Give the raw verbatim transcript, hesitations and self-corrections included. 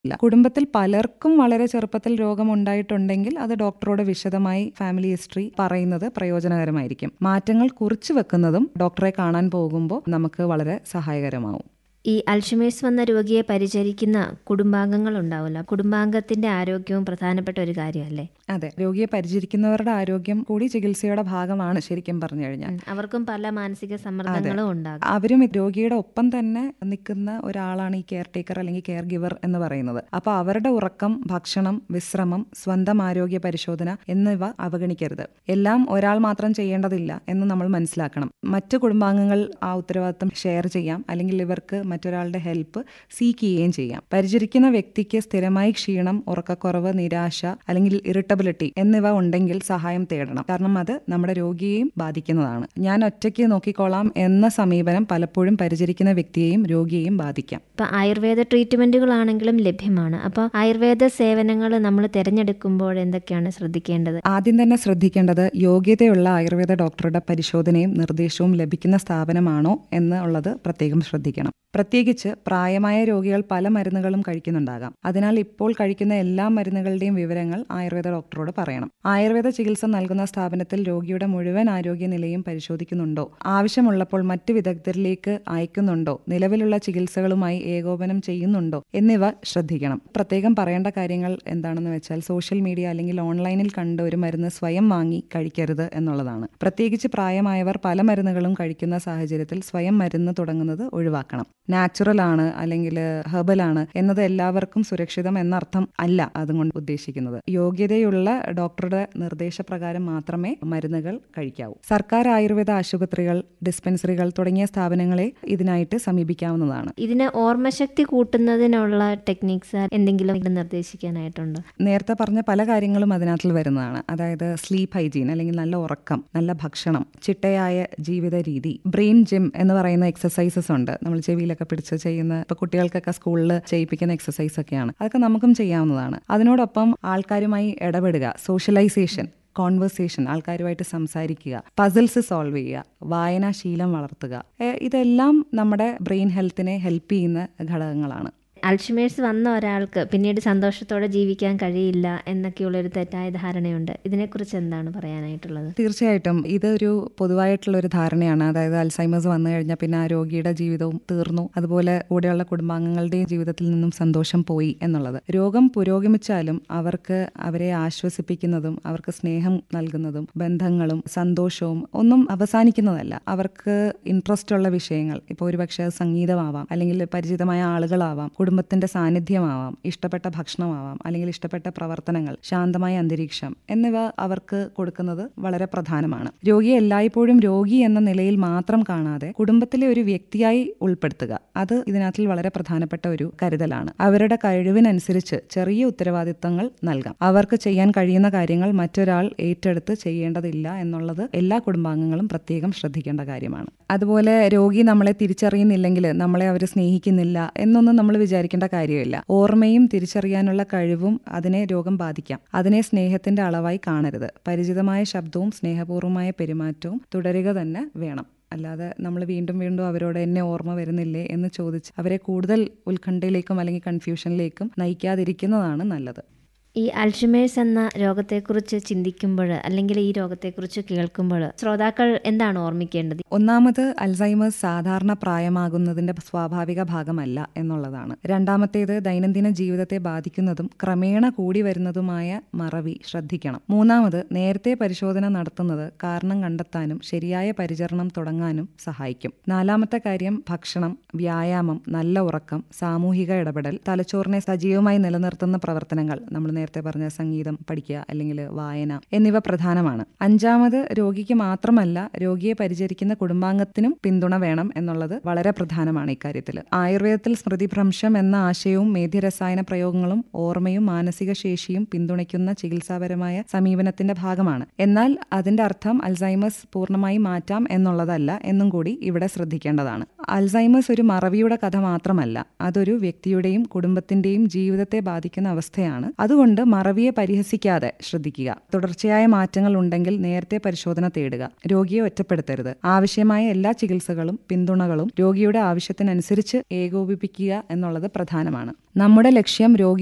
ഇല്ല. കുടുംബത്തിൽ പലർക്കും വളരെ ചെറുപ്പത്തിൽ രോഗമുണ്ടായിട്ടുണ്ടെങ്കിൽ അത് ഡോക്ടറോട് വിശദമായി ഫാമിലി ഹിസ്റ്ററി പറയുന്നത് പ്രയോജനകരമായിരിക്കും. മാറ്റങ്ങൾ കുറിച്ചു വെക്കുന്നതും ഡോക്ടറെ കാണാൻ പോകുമ്പോൾ നമുക്ക് വളരെ സഹായകരമാവും. ഈ അൽഷിമേഴ്സ് വന്ന രോഗിയെ പരിചരിക്കുന്ന കുടുംബാംഗങ്ങൾ ഉണ്ടാവുമല്ലോ, കുടുംബാംഗത്തിന്റെ ആരോഗ്യവും പ്രധാനപ്പെട്ട ഒരു കാര്യമല്ലേ? അതെ, രോഗിയെ പരിചരിക്കുന്നവരുടെ ആരോഗ്യം കൂടി ചികിത്സയുടെ ഭാഗമാണ് ശരിക്കും പറഞ്ഞു കഴിഞ്ഞാൽ. അവർക്കും പല മാനസിക സമ്മർദ്ദങ്ങളും ഉണ്ടാകും. അവരും രോഗിയുടെ ഒപ്പം തന്നെ നിൽക്കുന്ന ഒരാളാണ് ഈ കെയർ ടേക്കർ അല്ലെങ്കിൽ കെയർ ഗിവർ എന്ന് പറയുന്നത്. അപ്പോൾ അവരുടെ ഉറക്കം, ഭക്ഷണം, വിശ്രമം, സ്വന്തം ആരോഗ്യ പരിശോധന എന്നിവ അവഗണിക്കരുത്. എല്ലാം ഒരാൾ മാത്രം ചെയ്യേണ്ടതില്ല എന്ന് നമ്മൾ മനസ്സിലാക്കണം. മറ്റു കുടുംബാംഗങ്ങൾ ആ ഉത്തരവാദിത്തം ഷെയർ ചെയ്യാം, അല്ലെങ്കിൽ ഇവർക്ക് മറ്റൊരാളുടെ ഹെൽപ്പ് സീക്ക് ചെയ്യുകയും ചെയ്യാം. പരിചരിക്കുന്ന വ്യക്തിക്ക് സ്ഥിരമായി ക്ഷീണം, ഉറക്കക്കുറവ്, നിരാശ അല്ലെങ്കിൽ ഇറിറ്റബിലിറ്റി എന്നിവ ഉണ്ടെങ്കിൽ സഹായം തേടണം. കാരണം അത് നമ്മുടെ രോഗിയെയും ബാധിക്കുന്നതാണ്. ഞാൻ ഒറ്റയ്ക്ക് നോക്കിക്കോളാം എന്ന സമീപനം പലപ്പോഴും പരിചരിക്കുന്ന വ്യക്തിയെയും രോഗിയെയും ബാധിക്കാം. ഇപ്പൊ ആയുർവേദ ട്രീറ്റ്മെന്റുകളാണെങ്കിലും ലഭ്യമാണ്. അപ്പോൾ ആയുർവേദ സേവനങ്ങൾ നമ്മൾ തിരഞ്ഞെടുക്കുമ്പോൾ എന്തൊക്കെയാണ് ശ്രദ്ധിക്കേണ്ടത്? ആദ്യം തന്നെ ശ്രദ്ധിക്കേണ്ടത് യോഗ്യതയുള്ള ആയുർവേദ ഡോക്ടറുടെ പരിശോധനയും നിർദ്ദേശവും ലഭിക്കുന്ന സ്ഥാപനമാണോ എന്നുള്ളത് പ്രത്യേകം ശ്രദ്ധിക്കണം. പ്രത്യേകിച്ച് പ്രായമായ രോഗികൾ പല മരുന്നുകളും കഴിക്കുന്നുണ്ടാകാം. അതിനാൽ ഇപ്പോൾ കഴിക്കുന്ന എല്ലാ മരുന്നുകളുടെയും വിവരങ്ങൾ ആയുർവേദ ഡോക്ടറോട് പറയണം. ആയുർവേദ ചികിത്സ നൽകുന്ന സ്ഥാപനത്തിൽ രോഗിയുടെ മുഴുവൻ ആരോഗ്യനിലയും പരിശോധിക്കുന്നുണ്ടോ, ആവശ്യമുള്ളപ്പോൾ മറ്റ് വിദഗ്ധരിലേക്ക് അയക്കുന്നുണ്ടോ, നിലവിലുള്ള ചികിത്സകളുമായി ഏകോപനം ചെയ്യുന്നുണ്ടോ എന്നിവ ശ്രദ്ധിക്കണം. പ്രത്യേകം പറയേണ്ട കാര്യങ്ങൾ എന്താണെന്ന് വെച്ചാൽ സോഷ്യൽ മീഡിയ അല്ലെങ്കിൽ ഓൺലൈനിൽ കണ്ട ഒരു മരുന്ന് സ്വയം വാങ്ങി കഴിക്കരുത് എന്നുള്ളതാണ്. പ്രത്യേകിച്ച് പ്രായമായവർ പല മരുന്നുകളും കഴിക്കുന്ന സാഹചര്യത്തിൽ സ്വയം മരുന്ന് തുടങ്ങുന്നത് ഒഴിവാക്കണം. നാച്ചുറൽ ആണ് അല്ലെങ്കിൽ ഹെർബൽ ആണ് എന്നത് എല്ലാവർക്കും സുരക്ഷിതം എന്നർത്ഥം അല്ല അതുകൊണ്ട് ഉദ്ദേശിക്കുന്നത്. യോഗ്യതയുള്ള ഡോക്ടറുടെ നിർദ്ദേശപ്രകാരം മാത്രമേ മരുന്നുകൾ കഴിക്കാവൂ. സർക്കാർ ആയുർവേദ ആശുപത്രികൾ, ഡിസ്പെൻസറികൾ തുടങ്ങിയ സ്ഥാപനങ്ങളെ ഇതിനായിട്ട് സമീപിക്കാവുന്നതാണ്. ഇതിന് ഓർമ്മശക്തി കൂട്ടുന്നതിനുള്ള ടെക്നിക്സ് എന്തെങ്കിലും നിർദ്ദേശിക്കാനായിട്ടുണ്ടോ? നേരത്തെ പറഞ്ഞ പല കാര്യങ്ങളും അതിനകത്ത് വരുന്നതാണ്. അതായത് സ്ലീപ്പ് ഹൈജീൻ അല്ലെങ്കിൽ നല്ല ഉറക്കം, നല്ല ഭക്ഷണം, ചിട്ടയായ ജീവിത രീതി, ബ്രെയിൻ ജിം എന്ന് പറയുന്ന എക്സസൈസസ് ഉണ്ട്. നമ്മൾ ചെവിയിലൊക്കെ പിടിച്ച് ചെയ്യുന്ന, ഇപ്പൊ കുട്ടികൾക്കൊക്കെ സ്കൂളിൽ ചെയ്യിപ്പിക്കുന്ന എക്സസൈസ് ഒക്കെയാണ്. അതൊക്കെ നമുക്കും ചെയ്യാവുന്നതാണ്. അതിനോടൊപ്പം ആൾക്കാരുമായി ഇടപെടുക, സോഷ്യലൈസേഷൻ, കോൺവെർസേഷൻ, ആൾക്കാരുമായിട്ട് സംസാരിക്കുക, പസിൽസ് സോൾവ് ചെയ്യുക, വായനാശീലം വളർത്തുക, ഇതെല്ലാം നമ്മുടെ ബ്രെയിൻ ഹെൽത്തിനെ ഹെൽപ്പ് ചെയ്യുന്ന ഘടകങ്ങളാണ്. അൽഷിമേഴ്സ് വന്ന ഒരാൾക്ക് പിന്നീട് സന്തോഷത്തോടെ ജീവിക്കാൻ കഴിയില്ല എന്നൊക്കെയുള്ളൊരു തെറ്റായ ധാരണയുണ്ട്. ഇതിനെക്കുറിച്ച് എന്താണ് പറയാനായിട്ടുള്ളത്? തീർച്ചയായിട്ടും ഇതൊരു പൊതുവായിട്ടുള്ള ഒരു ധാരണയാണ്. അതായത് അൽസൈമേഴ്സ് വന്നു കഴിഞ്ഞാൽ പിന്നെ ആ രോഗിയുടെ ജീവിതവും തീർന്നു, അതുപോലെ കൂടെയുള്ള കുടുംബാംഗങ്ങളുടെയും ജീവിതത്തിൽ നിന്നും സന്തോഷം പോയി എന്നുള്ളത്. രോഗം പുരോഗമിച്ചാലും അവർക്ക് അവരെ ആശ്വസിപ്പിക്കുന്നതും അവർക്ക് സ്നേഹം നൽകുന്നതും ബന്ധങ്ങളും സന്തോഷവും ഒന്നും അവസാനിക്കുന്നതല്ല. അവർക്ക് ഇൻട്രസ്റ്റ് ഉള്ള വിഷയങ്ങൾ, ഇപ്പോൾ ഒരുപക്ഷെ സംഗീതമാവാം, അല്ലെങ്കിൽ പരിചിതമായ ആളുകളാവാം, കുടുംബത്തിന്റെ സാന്നിധ്യമാവാം, ഇഷ്ടപ്പെട്ട ഭക്ഷണമാവാം, അല്ലെങ്കിൽ ഇഷ്ടപ്പെട്ട പ്രവർത്തനങ്ങൾ, ശാന്തമായ അന്തരീക്ഷം എന്നിവ അവർക്ക് കൊടുക്കുന്നത് വളരെ പ്രധാനമാണ്. രോഗിയെ എല്ലായ്പ്പോഴും രോഗി എന്ന നിലയിൽ മാത്രം കാണാതെ കുടുംബത്തിലെ ഒരു വ്യക്തിയായി ഉൾപ്പെടുത്തുക, അത് ഇതിനകത്തിൽ വളരെ പ്രധാനപ്പെട്ട ഒരു കരുതലാണ്. അവരുടെ കഴിവിനനുസരിച്ച് ചെറിയ ഉത്തരവാദിത്തങ്ങൾ നൽകാം. അവർക്ക് ചെയ്യാൻ കഴിയുന്ന കാര്യങ്ങൾ മറ്റൊരാൾ ഏറ്റെടുത്ത് ചെയ്യേണ്ടതില്ല എന്നുള്ളത് എല്ലാ കുടുംബാംഗങ്ങളും പ്രത്യേകം ശ്രദ്ധിക്കേണ്ട കാര്യമാണ്. അതുപോലെ രോഗി നമ്മളെ തിരിച്ചറിയുന്നില്ലെങ്കിൽ നമ്മളെ അവർ സ്നേഹിക്കുന്നില്ല എന്നൊന്നും നമ്മൾ വിചാരിക്കേണ്ട കാര്യമില്ല. ഓർമ്മയും തിരിച്ചറിയാനുള്ള കഴിവും അതിനെ രോഗം ബാധിക്കാം. അതിനെ സ്നേഹത്തിന്റെ അളവായി കാണരുത്. പരിചിതമായ ശബ്ദവും സ്നേഹപൂർവ്വമായ പെരുമാറ്റവും തുടരുക തന്നെ വേണം. അല്ലാതെ നമ്മൾ വീണ്ടും വീണ്ടും അവരോട് എന്നെ ഓർമ്മ വരുന്നില്ലേ എന്ന് ചോദിച്ച് അവരെ കൂടുതൽ ഉത്കണ്ഠയിലേക്കും അല്ലെങ്കിൽ കൺഫ്യൂഷനിലേക്കും നയിക്കാതിരിക്കുന്നതാണ് നല്ലത്. ഈ അൽഷിമേഴ്സ് എന്ന രോഗത്തെക്കുറിച്ച് ചിന്തിക്കുമ്പോൾ അല്ലെങ്കിൽ ഈ രോഗത്തെക്കുറിച്ച് കേൾക്കുമ്പോൾ ശ്രോതാക്കൾ എന്താണ് ഓർമ്മിക്കേണ്ടത്? ഒന്നാമത്, അൽസൈമേഴ്സ് സാധാരണ പ്രായമാകുന്നതിന്റെ സ്വാഭാവിക ഭാഗമല്ല എന്നുള്ളതാണ്. രണ്ടാമത്തേത്, ദൈനംദിന ജീവിതത്തെ ബാധിക്കുന്നതും ക്രമേണ കൂടി വരുന്നതുമായ മറവി ശ്രദ്ധിക്കണം. മൂന്നാമത്, നേരത്തെ പരിശോധന നടത്തുന്നത് കാരണം കണ്ടെത്താനും ശരിയായ പരിചരണം തുടങ്ങാനും സഹായിക്കും. നാലാമത്തെ കാര്യം, ഭക്ഷണം, വ്യായാമം, നല്ല ഉറക്കം, സാമൂഹിക ഇടപെടൽ, തലച്ചോറിനെ സജീവമായി നിലനിർത്തുന്ന പ്രവർത്തനങ്ങൾ, നമ്മൾ നേരത്തെ പറഞ്ഞ സംഗീതം പഠിക്കുക അല്ലെങ്കിൽ വായന എന്നിവ പ്രധാനമാണ്. അഞ്ചാമത്, രോഗിക്ക് മാത്രമല്ല രോഗിയെ പരിചരിക്കുന്ന കുടുംബാംഗത്തിനും പിന്തുണ വേണം എന്നുള്ളത് വളരെ പ്രധാനമാണ് ഇക്കാര്യത്തിൽ. ആയുർവേദത്തിൽ സ്മൃതിഭ്രംശം എന്ന ആശയവും മേധ്യരസായന പ്രയോഗങ്ങളും ഓർമ്മയും മാനസിക ശേഷിയും പിന്തുണയ്ക്കുന്ന ചികിത്സാപരമായ സമീപനത്തിന്റെ ഭാഗമാണ്. എന്നാൽ അതിന്റെ അർത്ഥം അൽസൈമേഴ്സ് പൂർണ്ണമായി മാറ്റാം എന്നുള്ളതല്ല എന്നും കൂടി ഇവിടെ ശ്രദ്ധിക്കേണ്ടതാണ്. അൽസൈമേഴ്സ് ഒരു മറവിയുടെ കഥ മാത്രമല്ല, അതൊരു വ്യക്തിയുടെയും കുടുംബത്തിന്റെയും ജീവിതത്തെ ബാധിക്കുന്ന അവസ്ഥയാണ്. അതുകൊണ്ട് അതുകൊണ്ട് മറവിയെ പരിഹസിക്കാതെ ശ്രദ്ധിക്കുക. തുടർച്ചയായ മാറ്റങ്ങൾ ഉണ്ടെങ്കിൽ നേരത്തെ പരിശോധന തേടുക. രോഗിയെ ഒറ്റപ്പെടുത്തരുത്. ആവശ്യമായ എല്ലാ ചികിത്സകളും പിന്തുണകളും രോഗിയുടെ ആവശ്യത്തിനനുസരിച്ച് ഏകോപിപ്പിക്കുക എന്നുള്ളത് പ്രധാനമാണ്. നമ്മുടെ ലക്ഷ്യം രോഗി